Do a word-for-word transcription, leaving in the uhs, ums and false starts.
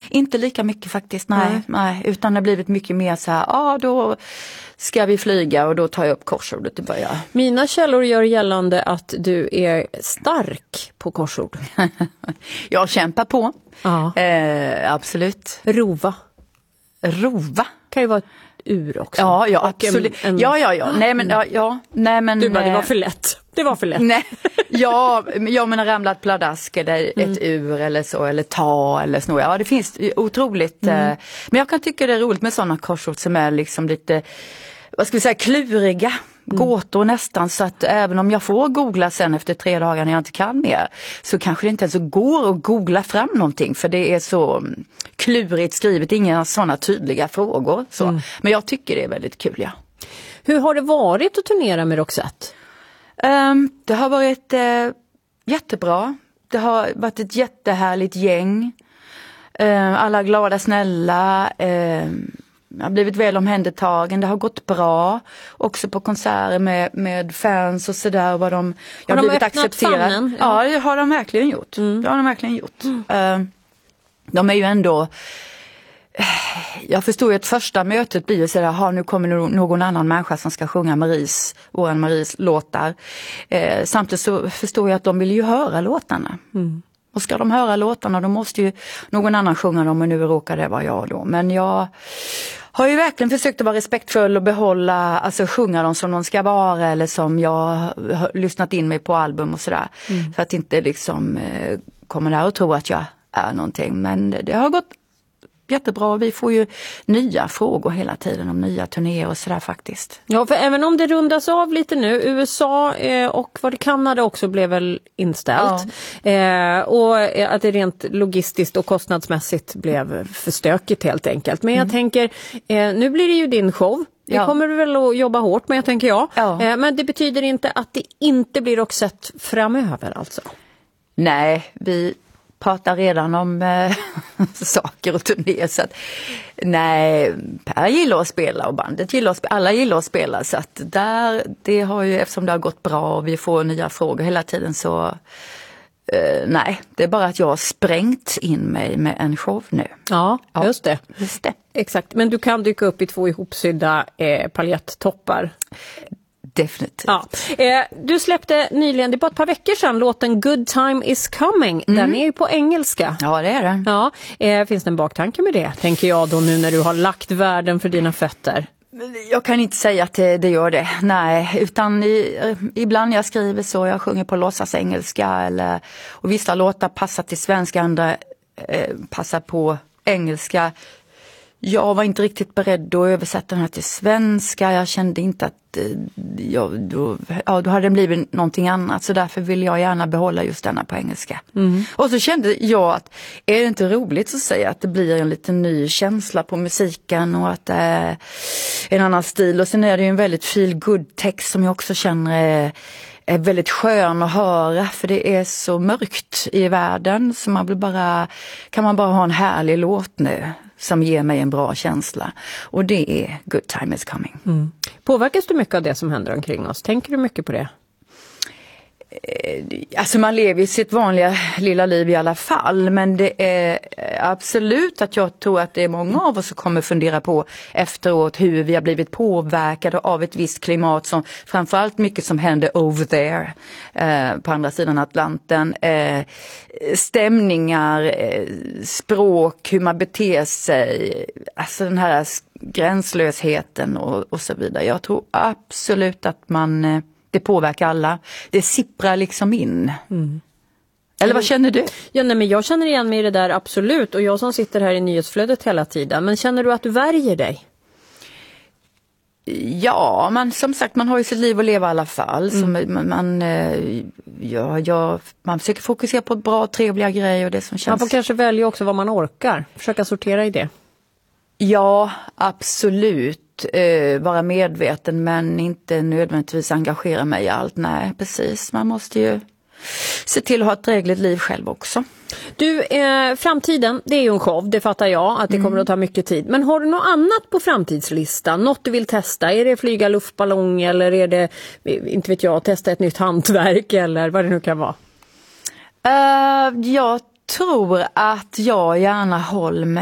inte lika mycket faktiskt, nej, Nej. nej. Utan det har blivit mycket mer så här, ja då ska vi flyga och då tar jag upp korsordet i början. Mina källor gör gällande att du är stark på korsord. Jag kämpar på, Ja. eh, absolut. Rova. Rova? Kan ju vara ett ur också. Ja, ja, Och absolut. En, en... Ja, ja, ja. Nej, men, ja, ja. Nej, men... Du bara, det var för lätt. Det var för lätt. Nej, ja, jag menar ramlat pladask eller ett mm. ur eller så, eller ta eller snå. Ja, det finns otroligt. Mm. Eh, men jag kan tycka det är roligt med sådana korsord som är liksom lite, vad ska vi säga, kluriga. Mm. Gåtor nästan, så att även om jag får googla sen efter tre dagar när jag inte kan mer, så kanske det inte ens går att googla fram någonting, för det är så klurigt skrivet, inga sådana tydliga frågor. Så. Mm. Men jag tycker det är väldigt kul, ja. Hur har det varit att turnera med Roxette? Um, det har varit uh, jättebra. Det har varit ett jättehärligt gäng. Uh, alla glada, snälla. Uh, Jag har blivit väl omhändertagen, det har gått bra också på konserter med, med fans och sådär, vad de, jag har, har de blivit accepterad. Ja. ja, det har de verkligen gjort. Mm. Det har de verkligen gjort. Mm. Uh, de är ju ändå, jag förstår ju att första mötet blir ju sådär, ha nu kommer någon annan människa som ska sjunga Maries, våran Maries låtar. Uh, samtidigt så förstår jag att de vill ju höra låtarna. Mm. Och ska de höra låtarna, då måste ju någon annan sjunga dem, och nu råkar det vara jag då. Men jag har ju verkligen försökt att vara respektfull och behålla, alltså sjunga dem som de ska vara, eller som jag har lyssnat in mig på album och sådär. Mm. För att inte liksom eh, komma där och tro att jag är någonting. Men det har gått jättebra. Vi får ju nya frågor hela tiden om nya turnéer och sådär faktiskt. Ja, för även om det rundas av lite nu, U S A eh, och var det Kanada också blev väl inställt. Ja. Eh, och att det rent logistiskt och kostnadsmässigt blev för stökigt helt enkelt. Men jag mm. tänker, eh, nu blir det ju din show. Det ja. kommer du väl att jobba hårt med, tänker jag. Ja. Eh, men det betyder inte att det inte blir Roxette framöver alltså? Nej, vi pratar redan om äh, saker och turnéer, så att nej, Per gillar att spela och bandet gillar att spela, alla gillar att spela, så att där, det har ju, eftersom det har gått bra och vi får nya frågor hela tiden, så äh, nej, det är bara att jag har sprängt in mig med en show nu. Ja, ja. Just det. Just det. Exakt, men du kan dyka upp i två ihopsydda eh, paljettoppar. Definitivt. Ja. Eh, du släppte nyligen, det är bara ett par veckor sedan, låten Good Time Is Coming. Mm. Den är ju på engelska. Ja, det är den. Ja. Eh, finns det en baktanke med det, tänker jag då, nu när du har lagt världen för dina fötter? Jag kan inte säga att det, det gör det. Nej, utan i, ibland jag skriver så, jag sjunger på låtsas engelska, eller, och vissa låtar passar till svenska, andra eh, passar på engelska. Jag var inte riktigt beredd att översätta den här till svenska. Jag kände inte att jag, då, ja, då hade det blivit någonting annat. Så därför vill jag gärna behålla just denna på engelska. Mm. Och så kände jag att, är det inte roligt att säga att det blir en liten ny känsla på musiken och att det är en annan stil. Och sen är det ju en väldigt feel good text som jag också känner är, är väldigt skön att höra, för det är så mörkt i världen, så man blir bara, kan man bara ha en härlig låt nu som ger mig en bra känsla, och det är Good Time Is Coming. Mm. Påverkas du mycket av det som händer omkring oss? Tänker du mycket på det? Alltså man lever i sitt vanliga lilla liv i alla fall, men det är absolut att jag tror att det är många av oss som kommer fundera på efteråt hur vi har blivit påverkade av ett visst klimat, som framförallt mycket som händer over there eh, på andra sidan Atlanten, eh, stämningar, eh, språk, hur man beter sig, alltså den här gränslösheten och, och så vidare. Jag tror absolut att man eh, det påverkar alla. Det sipprar liksom in. Mm. Eller vad känner du? Ja, nej, men jag känner igen mig i det där, absolut. Och jag som sitter här i nyhetsflödet hela tiden. Men känner du att du värjer dig? Ja, men som sagt, man har ju sitt liv att leva i alla fall. Mm. Så man, man, ja, ja, man försöker fokusera på bra, trevliga grejer och det som känns. Man får kanske välja också vad man orkar. Försöka sortera i det. Ja, absolut. Uh, vara medveten, men inte nödvändigtvis engagera mig i allt. Nej, precis. Man måste ju se till att ha ett drägligt liv själv också. Du, eh, framtiden, det är ju en show, det fattar jag, att det mm. kommer att ta mycket tid. Men har du något annat på framtidslistan? Något du vill testa? Är det flyga luftballong, eller är det, inte vet jag, testa ett nytt hantverk, eller vad det nu kan vara? Uh, jag tror att jag gärna håller med